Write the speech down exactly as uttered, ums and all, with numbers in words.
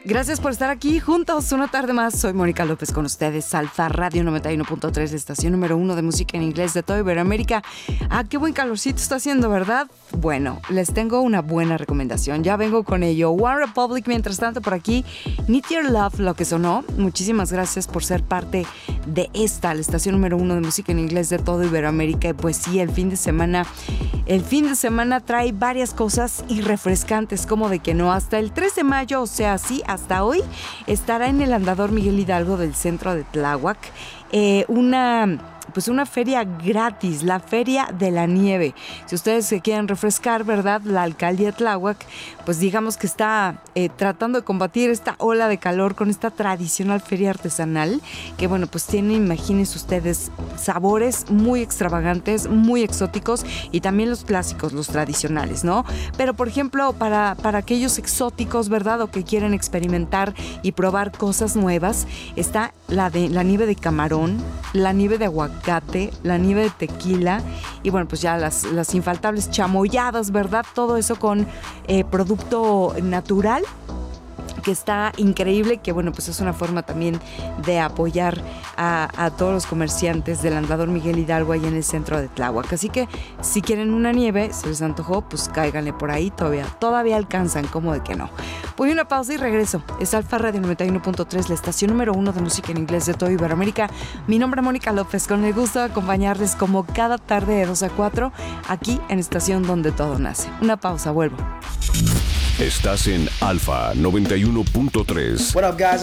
Gracias por estar aquí juntos una tarde más. Soy Mónica López con ustedes, Alfa Radio noventa y uno punto tres, la estación número uno de música en inglés de toda Iberoamérica. Ah, qué buen calorcito está haciendo, ¿verdad? Bueno, les tengo una buena recomendación. Ya vengo con ello. One Republic, mientras tanto, por aquí. Need Your Love, lo que sonó. Muchísimas gracias por ser parte de esta, la estación número uno de música en inglés de toda Iberoamérica. Y pues sí, el fin de semana, el fin de semana trae varias cosas y refrescantes, como de que no. Hasta el tres de mayo, o sea, sí, hasta hoy estará en el Andador Miguel Hidalgo del centro de Tláhuac eh, una, pues una feria gratis, la Feria de la Nieve. Si ustedes se quieren refrescar, ¿verdad? La alcaldía de Tláhuac, pues digamos que está eh, tratando de combatir esta ola de calor con esta tradicional feria artesanal, que bueno, pues tiene, imagínense ustedes, sabores muy extravagantes, muy exóticos y también los clásicos, los tradicionales, ¿no? Pero por ejemplo, para, para aquellos exóticos, ¿verdad? O que quieren experimentar y probar cosas nuevas, está la, de, la nieve de camarón, la nieve de aguacate, la nieve de tequila y bueno, pues ya las, las infaltables chamoyadas, ¿verdad? Todo eso con eh, producto natural, que está increíble, que bueno, pues es una forma también de apoyar a, a todos los comerciantes del Andador Miguel Hidalgo ahí en el centro de Tláhuac. Así que si quieren una nieve, se les antojó, pues cáiganle por ahí, todavía, todavía alcanzan, como de que no. Voy a una pausa y regreso. Es Alfa Radio noventa y uno punto tres, la estación número uno de música en inglés de toda Iberoamérica. Mi nombre es Mónica López, con el gusto de acompañarles como cada tarde de dos a cuatro, aquí en Estación Donde Todo Nace. Una pausa, vuelvo. Estás en Alfa noventa y uno punto tres. What up, guys?